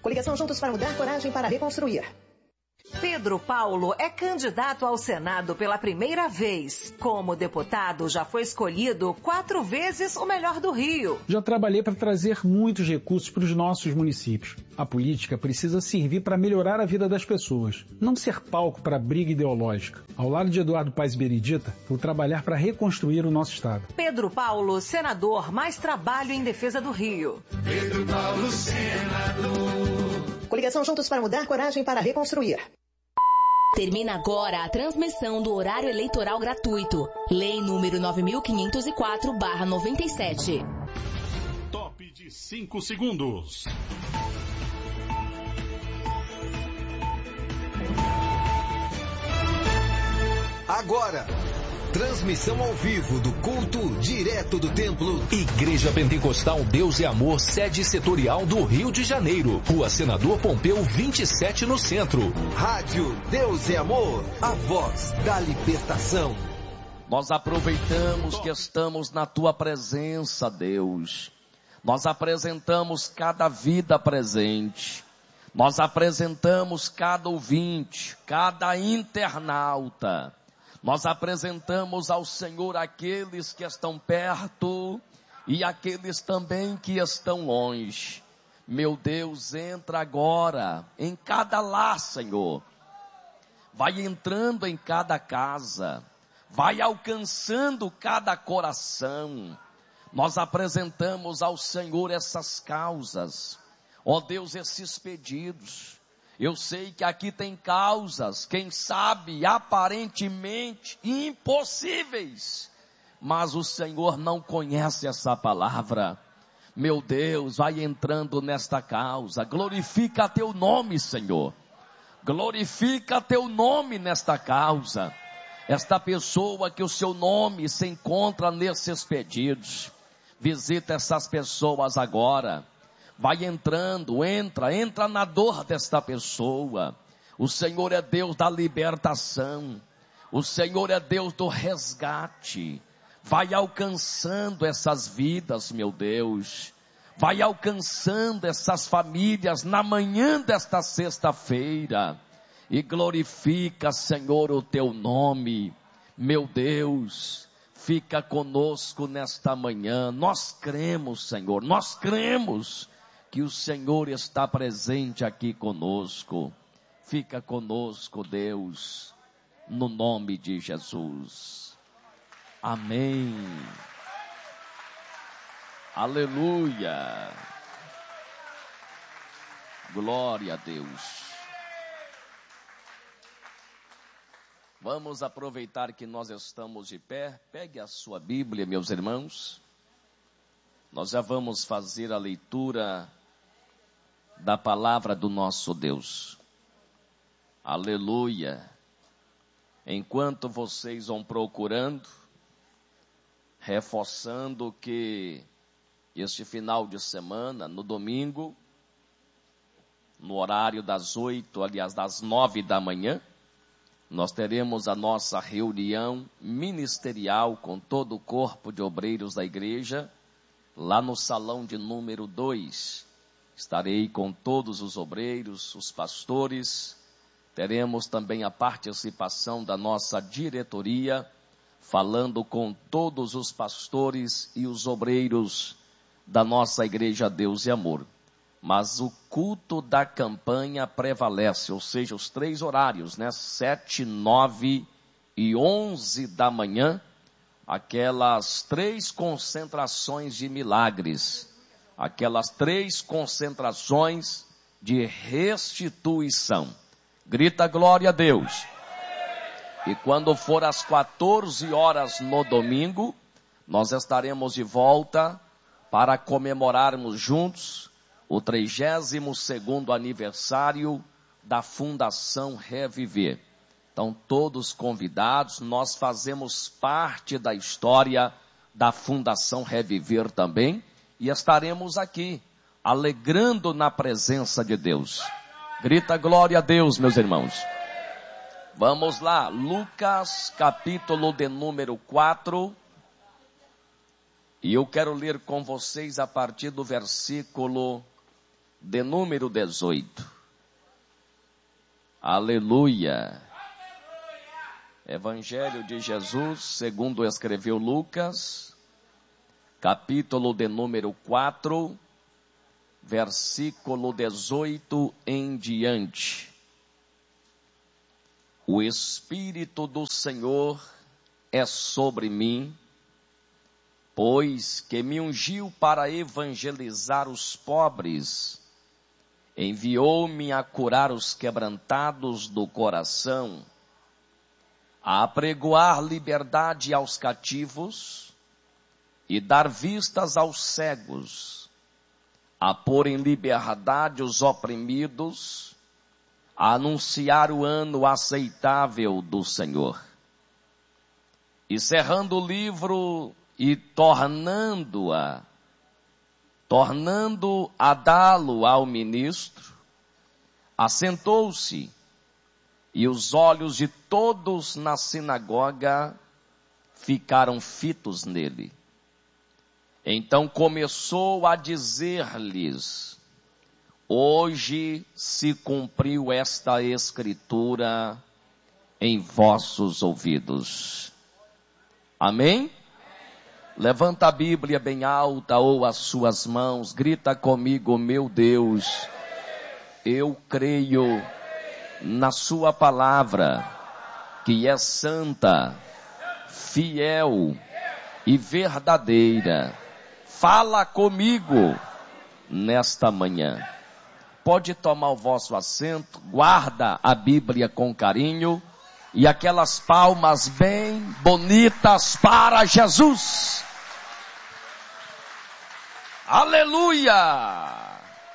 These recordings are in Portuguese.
Coligação Juntos para Mudar, coragem para reconstruir. Pedro Paulo é candidato ao Senado pela primeira vez. Como deputado, já foi escolhido 4 vezes o melhor do Rio. Já trabalhei para trazer muitos recursos para os nossos municípios. A política precisa servir para melhorar a vida das pessoas, não ser palco para briga ideológica. Ao lado de Eduardo Paes Benedita, vou trabalhar para reconstruir o nosso estado. Pedro Paulo, senador, mais trabalho em defesa do Rio. Pedro Paulo, senador. Coligação Juntos para Mudar, coragem para reconstruir. Termina agora a transmissão do horário eleitoral gratuito. Lei número 9504/97. Top de 5 segundos. Agora, transmissão ao vivo do culto direto do templo. Igreja Pentecostal Deus e Amor, sede setorial do Rio de Janeiro. Rua Senador Pompeu 27 no centro. Rádio Deus e Amor, a voz da libertação. Nós aproveitamos que estamos na tua presença, Deus. Nós apresentamos cada vida presente. Nós apresentamos cada ouvinte, cada internauta. Nós apresentamos ao Senhor aqueles que estão perto e aqueles também que estão longe. Meu Deus, entra agora em cada lar, Senhor. Vai entrando em cada casa. Vai alcançando cada coração. Nós apresentamos ao Senhor essas causas. Ó Deus, esses pedidos. Eu sei que aqui tem causas, quem sabe, aparentemente impossíveis. Mas o Senhor não conhece essa palavra. Meu Deus, vai entrando nesta causa. Glorifica teu nome, Senhor. Glorifica teu nome nesta causa. Esta pessoa que o seu nome se encontra nesses pedidos. Visita essas pessoas agora. Vai entrando, entra na dor desta pessoa. O Senhor é Deus da libertação. O Senhor é Deus do resgate. Vai alcançando essas vidas, meu Deus. Vai alcançando essas famílias na manhã desta sexta-feira. E glorifica, Senhor, o teu nome. Meu Deus, fica conosco nesta manhã. Nós cremos, Senhor, nós cremos que o Senhor está presente aqui conosco. Fica conosco, Deus, no nome de Jesus. Amém. Aleluia. Glória a Deus. Vamos aproveitar que nós estamos de pé. Pegue a sua Bíblia, meus irmãos. Nós já vamos fazer a leitura da palavra do nosso Deus. Aleluia. Enquanto vocês vão procurando, reforçando que este final de semana, no domingo, no horário das 9 da manhã, nós teremos a nossa reunião ministerial com todo o corpo de obreiros da igreja, lá no salão de número 2. Estarei com todos os obreiros, os pastores. Teremos também a participação da nossa diretoria, falando com todos os pastores e os obreiros da nossa igreja Deus e Amor. Mas o culto da campanha prevalece, ou seja, os 3 horários, 7, 9 e 11 da manhã, aquelas 3 concentrações de milagres, aquelas 3 concentrações de restituição. Grita glória a Deus. E quando for às 14 horas no domingo, nós estaremos de volta para comemorarmos juntos o 32º aniversário da Fundação Reviver. Então, todos convidados, nós fazemos parte da história da Fundação Reviver também, e estaremos aqui, alegrando na presença de Deus. Grita glória a Deus, meus irmãos. Vamos lá, Lucas, capítulo de número 4. E eu quero ler com vocês a partir do versículo de número 18. Aleluia. Evangelho de Jesus, segundo escreveu Lucas, capítulo de número 4, versículo 18 em diante. O Espírito do Senhor é sobre mim, pois que me ungiu para evangelizar os pobres, enviou-me a curar os quebrantados do coração, a apregoar liberdade aos cativos e dar vistas aos cegos, a pôr em liberdade os oprimidos, a anunciar o ano aceitável do Senhor. E cerrando o livro e tornando a dá-lo ao ministro, assentou-se, e os olhos de todos na sinagoga ficaram fitos nele. Então começou a dizer-lhes: hoje se cumpriu esta escritura em vossos ouvidos. Amém? Levanta a Bíblia bem alta ou as suas mãos, grita comigo: meu Deus, eu creio na sua palavra, que é santa, fiel e verdadeira. Fala comigo nesta manhã. Pode tomar o vosso assento, guarda a Bíblia com carinho e aquelas palmas bem bonitas para Jesus. Aleluia!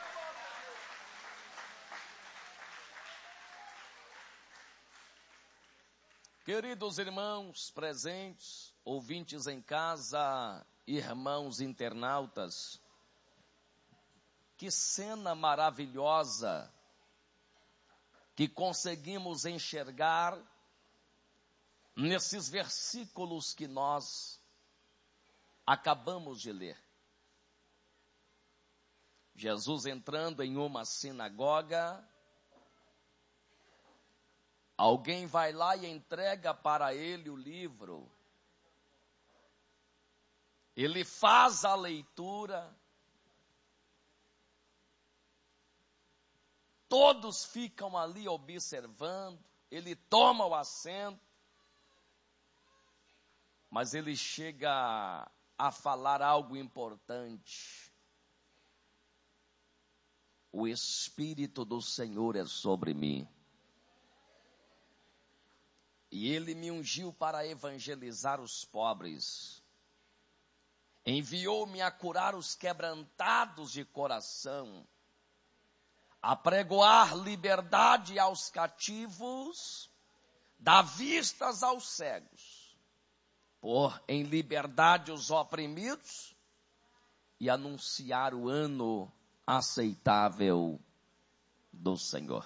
Queridos irmãos presentes, ouvintes em casa, irmãos internautas, que cena maravilhosa que conseguimos enxergar nesses versículos que nós acabamos de ler. Jesus entrando em uma sinagoga, alguém vai lá e entrega para ele o livro. Ele faz a leitura. Todos ficam ali observando. Ele toma o assento. Mas ele chega a falar algo importante. O Espírito do Senhor é sobre mim. E ele me ungiu para evangelizar os pobres. Enviou-me a curar os quebrantados de coração, a pregoar liberdade aos cativos, dar vistas aos cegos, pôr em liberdade os oprimidos e anunciar o ano aceitável do Senhor.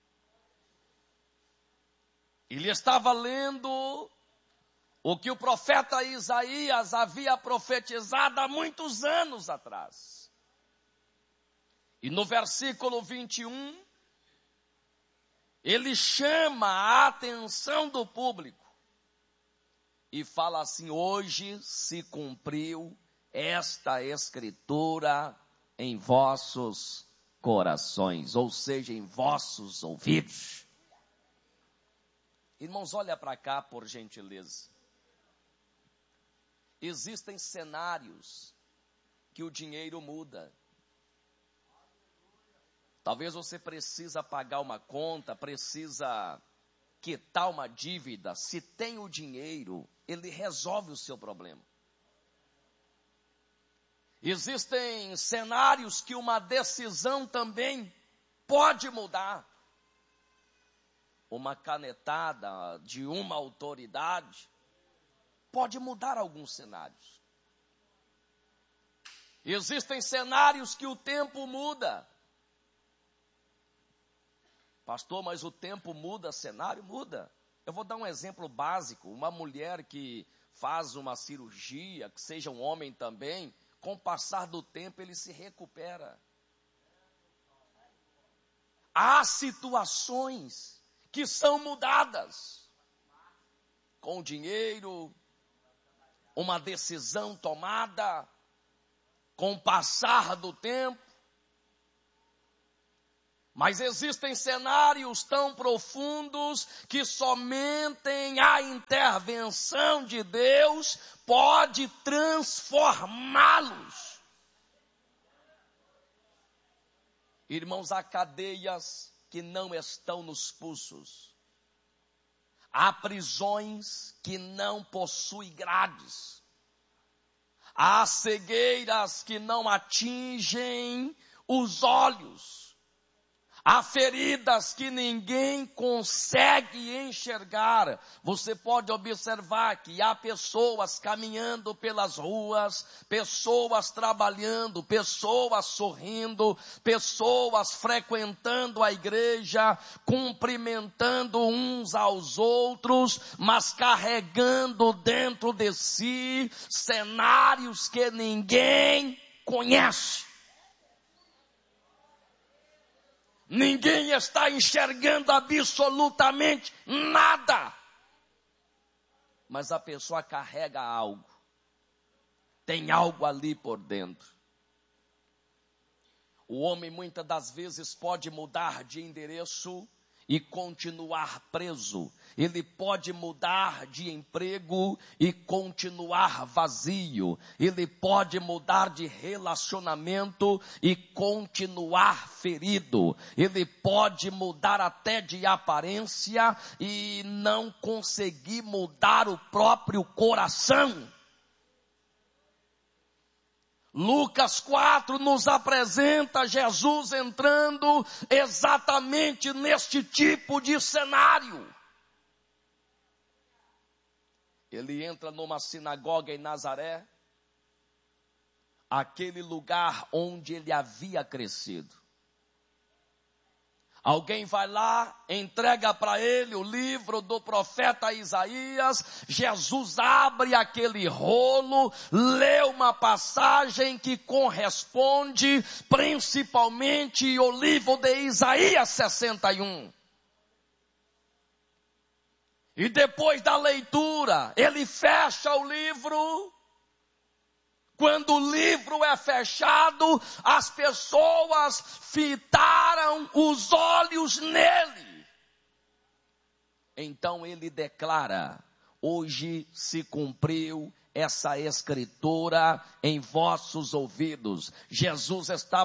Ele estava lendo o que o profeta Isaías havia profetizado há muitos anos atrás. E no versículo 21, ele chama a atenção do público e fala assim: hoje se cumpriu esta escritura em vossos corações, ou seja, em vossos ouvidos. Irmãos, olha para cá, por gentileza. Existem cenários que o dinheiro muda. Talvez você precisa pagar uma conta, precisa quitar uma dívida. Se tem o dinheiro, ele resolve o seu problema. Existem cenários que uma decisão também pode mudar. Uma canetada de uma autoridade pode mudar alguns cenários. Existem cenários que o tempo muda. Pastor, mas o tempo muda, cenário muda. Eu vou dar um exemplo básico. Uma mulher que faz uma cirurgia, que seja um homem também, com o passar do tempo ele se recupera. há situações que são mudadas com dinheiro, uma decisão tomada, com o passar do tempo. Mas existem cenários tão profundos que somente a intervenção de Deus pode transformá-los. Irmãos, há cadeias que não estão nos pulsos. Há prisões que não possuem grades. Há cegueiras que não atingem os olhos. Há feridas que ninguém consegue enxergar. Você pode observar que há pessoas caminhando pelas ruas, pessoas trabalhando, pessoas sorrindo, pessoas frequentando a igreja, cumprimentando uns aos outros, mas carregando dentro de si cenários que ninguém conhece. Ninguém está enxergando absolutamente nada. Mas a pessoa carrega algo. Tem algo ali por dentro. O homem muitas das vezes pode mudar de endereço e continuar preso. Ele pode mudar de emprego e continuar vazio. Ele pode mudar de relacionamento e continuar ferido. Ele pode mudar até de aparência e não conseguir mudar o próprio coração. Lucas 4 nos apresenta Jesus entrando exatamente neste tipo de cenário. Ele entra numa sinagoga em Nazaré, aquele lugar onde ele havia crescido. Alguém vai lá, entrega para ele o livro do profeta Isaías. Jesus abre aquele rolo, lê uma passagem que corresponde principalmente ao livro de Isaías 61. E depois da leitura, ele fecha o livro. Quando o livro é fechado, as pessoas fitaram os olhos nele. Então ele declara: hoje se cumpriu essa escritura em vossos ouvidos. Jesus estava